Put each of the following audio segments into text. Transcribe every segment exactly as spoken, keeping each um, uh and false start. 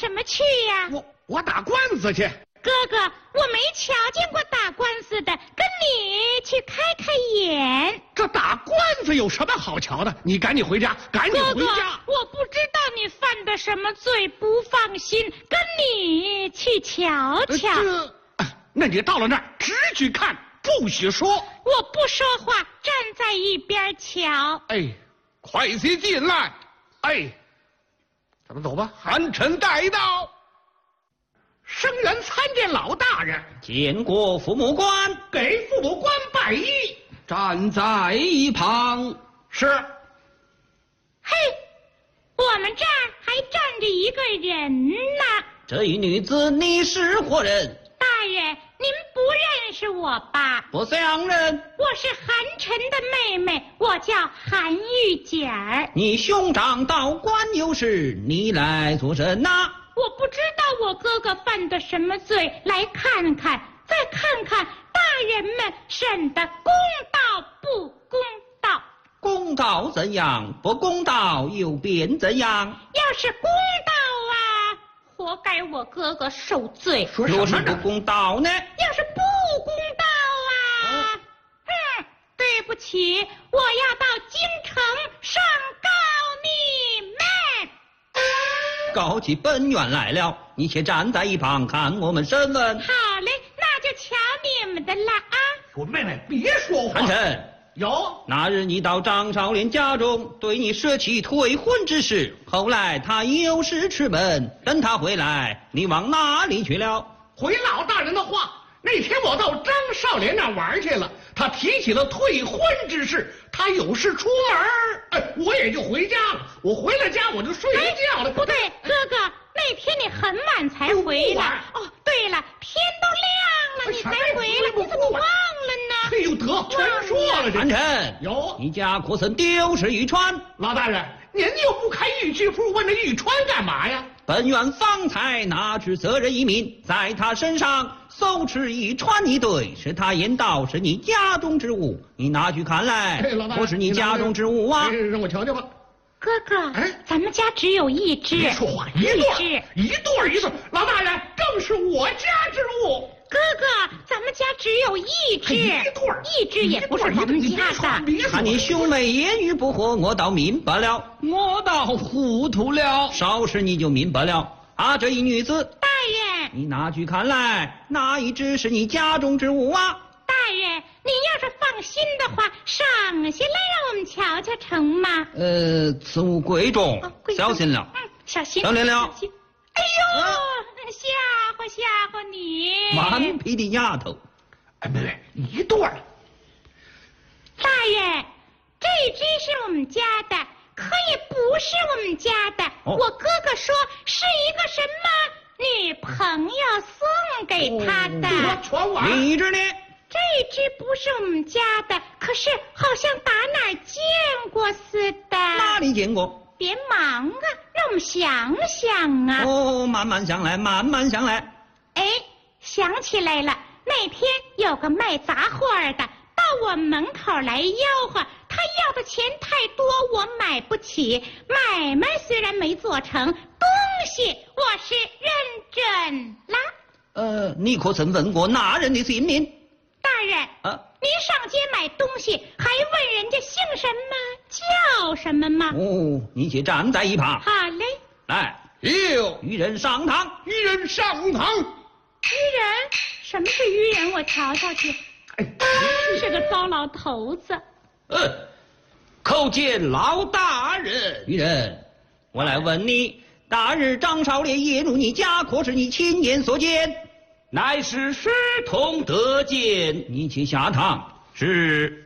什么去呀？ 我我打官司去。 哥哥，我没瞧见过打官司的，跟你去开开眼。 这打官司有什么好瞧的？你赶紧回家，赶紧回家。 哥哥，我不知道你犯的什么罪，不放心，跟你去瞧瞧。 呃、这，那你到了那儿只许看，不许说。 我不说话，站在一边瞧。 哎，快些进来。哎，咱们走吧，寒碜带到。生员参见老大人， 见过父母官， 给父母官拜揖， 站在一旁。 是。 嘿，我们这儿还站着一个人呢。 这一女子你是何人？ 大人，您不认识我吧？ 不相认。 我是韩晨的妹妹，我叫韩玉姐儿。 你兄长到官有事，你来做甚呐？ 我不知道我哥哥犯的什么罪，来看看，再看看大人们审的公道不公道。 公道怎样？不公道又变怎样？ 要是公道啊，活该我哥哥受罪。 若是不公道呢？ 要是不公道啊，嗯，嗯对不起，我要到京城上告你们。 告起本院来了，你且站在一旁看我们审问。 好嘞，那就瞧你们的了啊！ 我妹妹别说话。 韩晨， 有那日你到张少莲家中，对你说起退婚之事，后来他有事出门，等他回来，你往哪里去了？ 回老大人的话，那天我到张少莲那玩去了，他提起了退婚之事，他有事出门，哎，我也就回家了。我回了家我就睡觉了。 哎、不对，哥哥，那天你很晚才回来。哦，对了，天都亮了，你才回来，你怎么忘了呢？ 哎呦，得全说了。 韩晨， 有你家可曾丢失玉钏？ 老大人，您又不开玉器铺，问这玉钏干嘛呀？ 本院方才拿出责任一名，在他身上搜出一串一对，是他言道是你家中之物，你拿去看来，不是你家中之物啊！ 让我瞧瞧吧。 哥哥， 哎， 咱们家只有一只。 别说话，一对一对一对。老大人，正是我家之物。 哥哥，咱们家只有一只， 一对一只也不是咱们家的。 看你兄妹言语不合，我倒明白了， 我倒糊涂了。 稍时你就明白了啊！这一女子， 大人， 你拿去看来，哪一只是你家中之物啊？ 大人，您要是放心的话，赏下来让我们瞧瞧成吗？ 呃，此物贵重，哦、贵重小心了。 嗯，小心。 小心了。 哎呦，啊、吓唬吓唬你！ 顽皮的丫头。 哎，妹妹，一对儿。 大人，这只是我们家的，可也不是我们家的。哦、我哥哥说是一个什么女朋友送给他的。 传完。 你这呢？ 这只不是我们家的，可是好像打哪儿见过似的。 哪里见过？ 别忙啊，让我们想想啊。 哦，慢慢想来，慢慢想来。 哎，想起来了，那天有个卖杂货的到我门口来吆喝，他要的钱太多，我买不起。买卖虽然没做成，东西我是认准了。 呃，你可曾问过那人的姓名？ 大人， 啊， 您上街买东西还问人家姓什么叫什么吗？ 哦，你且站在一旁。 好嘞。 来， 哟， 愚人上堂， 愚人上堂。 愚人？什么是愚人？我瞧瞧去。 哎， 是个糟老头子。 呃，叩见老大人。愚人，我来问你，大日张少烈夜入你家，可是你亲眼所见？ 乃是师童得见， 你去下堂。是。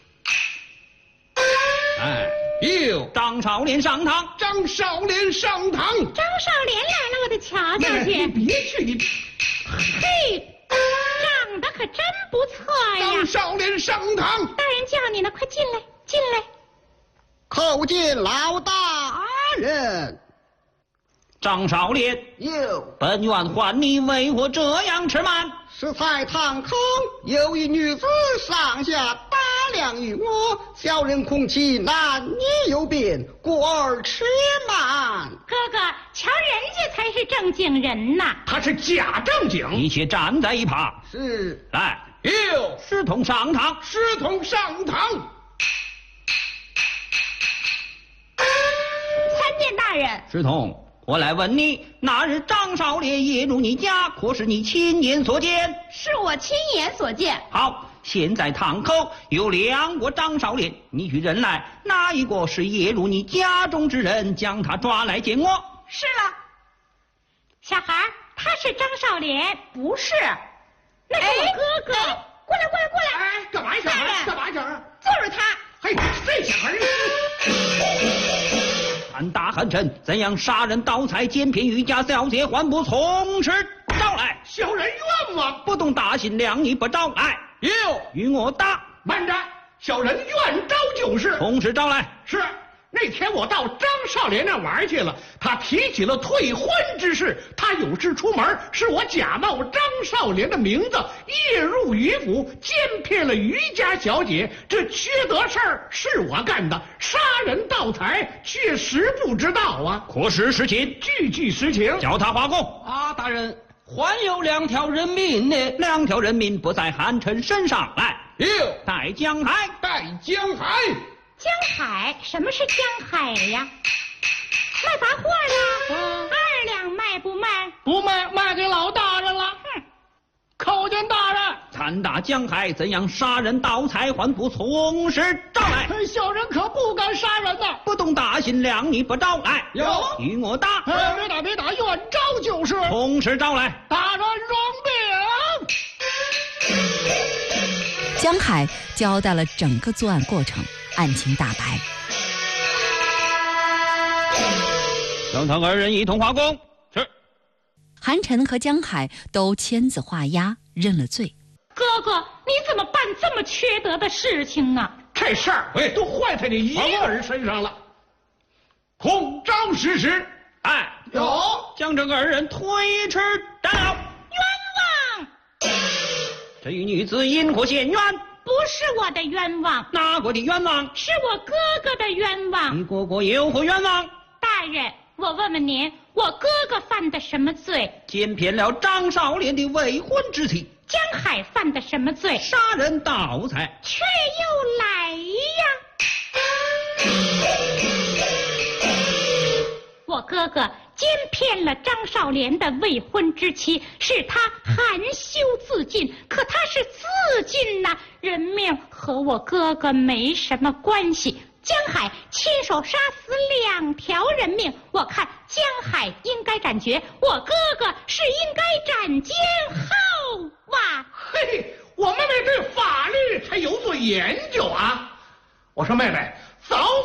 哎， 哟， 张少莲上堂。 张少莲上堂。 张少莲来了，我得瞧瞧去。 你别去，你。 嘿，长得可真不错呀。 张少莲上堂。 大人叫你呢，快进来，进来。 叩见老大人。 张少莲， 有本院唤你为何这样迟慢？ 是在堂口有一女子上下打量于我，小人恐其男女有别，故而迟慢。 哥哥，瞧人家才是正正经人呐。 他是假正经。 一切站在一旁。 是。 来， 有师童上堂。 师童上堂。 参见大人。 师童，我来问你，那日张少烈夜入你家，可是你亲眼所见？ 是我亲眼所见。 好。现在堂口有两个张少烈，你去认来，哪一个是夜入你家中之人？将他抓来见我。 是了。小孩，他是张少莲？不是，那是我哥哥。哎、过来，过来，过来！ 哎，干嘛呀，小孩？干嘛呀，小孩？ 就是他。 嘿，这小孩。 韩大汉臣怎样杀人盗财奸骗渔家小姐，还不从实招来？ 小人冤枉， 不懂大刑量，你不招来。 有， 与我打。 慢着，小人愿招就是。 同时招来。 是。那天我到张少莲那玩去了，他提起了退婚之事。他有事出门，是我假冒张少莲的名字，夜入于府，奸骗了于家小姐。这缺德事儿是我干的，杀人盗财确实不知道啊。 可是实情， 句句实情。 叫他画供。 啊，大人，还有两条人命呢。 两条人命不在汉臣身上。来， 有带江海， 带江海。 江海？什么是江海呀？卖杂货的。嗯、二两卖不卖？ 不卖，卖给老大人了。 哼， 叩见大人。 参大江海怎样杀人盗财，还不从实招来？ 小人可不敢杀人呐。 不懂大刑量，你不招来。 有， 与我打。 哎，别打别打，愿招就是。 同时招来。 大人容命。 江海交代了整个作案过程，案情大白。 让他二人一同画供。是。 韩晨和江海都签字画押，认了罪。 哥哥，你怎么办这么缺德的事情啊？ 这事儿哎，都坏在你一个人身上了。孔张实施。 哎， 有将这二人推迟斩了。 冤枉！ 这一女子因何陷冤？ 不是我的冤枉。 哪个的冤枉？ 是我哥哥的冤枉。 你哥哥有何冤枉？ 大人，我问问您，我哥哥犯的什么罪？ 奸骗了张少莲的未婚之妻。 江海犯的什么罪？ 杀人盗财。 却又来呀！我哥哥奸骗了张少莲的未婚之妻，使他含羞自尽。可他是自尽呐、啊，人命和我哥哥没什么关系。江海亲手杀死两条人命，我看江海应该斩决，我哥哥是应该斩监后哇！ 嘿，我妹妹对法律还有所研究啊！我说妹妹，早